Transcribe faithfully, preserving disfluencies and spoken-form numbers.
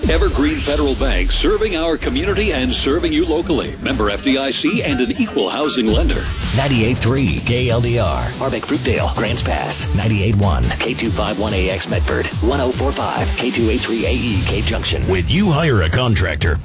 Evergreen Federal Bank, serving our community and serving you locally. Member F D I C and an equal housing lender. ninety-eight point three K L D R. Harbeck Fruitdale, Grants Pass. ninety-eight point one K two fifty-one A X Medford. ten forty-five K two eighty-three A E K Junction. When you hire a contractor,